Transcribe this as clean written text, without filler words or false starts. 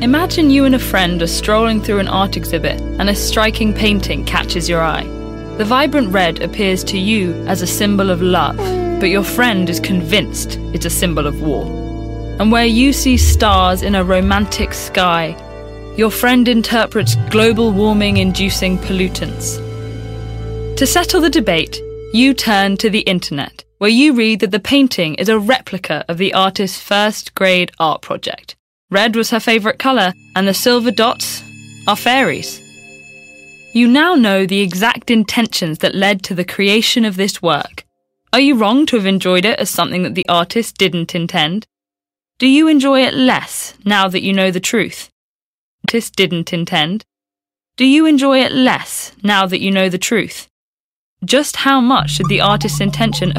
Imagine you and a friend are strolling through an art exhibit and a striking painting catches your eye. The vibrant red appears to you as a symbol of love, but your friend is convinced it's a symbol of war. And where you see stars in a romantic sky, your friend interprets global warming-inducing pollutants. To settle the debate, you turn to the internet, where you read that the painting is a replica of the artist's first-grade art project. Red was her favourite colour, and the silver dots are fairies. You now know the exact intentions that led to the creation of this work. Are you wrong to have enjoyed it as something that the artist didn't intend? Do you enjoy it less now that you know the truth? The artist didn't intend. Do you enjoy it less now that you know the truth? Just how much did the artist's intention